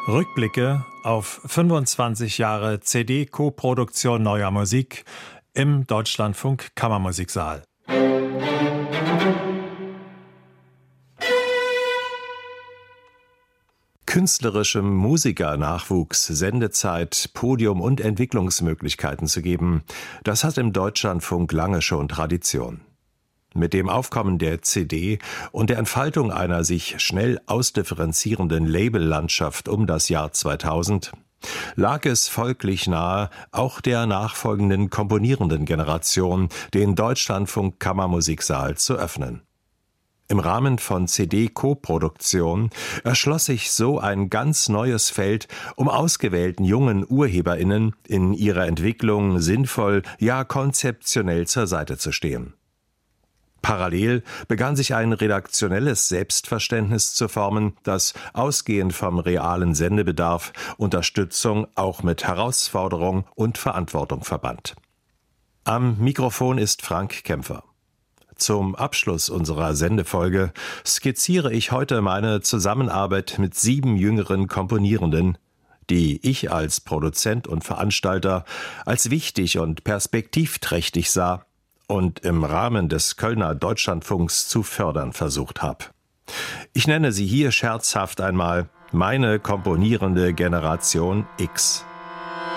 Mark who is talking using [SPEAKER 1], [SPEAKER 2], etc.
[SPEAKER 1] Rückblicke auf 25 Jahre CD-Koproduktion neuer Musik im Deutschlandfunk Kammermusiksaal. Künstlerischem Musikernachwuchs Sendezeit, Podium und Entwicklungsmöglichkeiten zu geben, das hat im Deutschlandfunk lange schon Tradition. Mit dem Aufkommen der CD und der Entfaltung einer sich schnell ausdifferenzierenden Labellandschaft um das Jahr 2000 lag es folglich nahe, auch der nachfolgenden komponierenden Generation den Deutschlandfunk Kammermusiksaal zu öffnen. Im Rahmen von CD-Koproduktion erschloss sich so ein ganz neues Feld, um ausgewählten jungen UrheberInnen in ihrer Entwicklung sinnvoll, ja konzeptionell zur Seite zu stehen. Parallel begann sich ein redaktionelles Selbstverständnis zu formen, das ausgehend vom realen Sendebedarf Unterstützung auch mit Herausforderung und Verantwortung verband. Am Mikrofon ist Frank Kämpfer. Zum Abschluss unserer Sendefolge skizziere ich heute meine Zusammenarbeit mit 7 jüngeren Komponierenden, die ich als Produzent und Veranstalter als wichtig und perspektivträchtig sah und im Rahmen des Kölner Deutschlandfunks zu fördern versucht habe. Ich nenne sie hier scherzhaft einmal meine komponierende Generation X.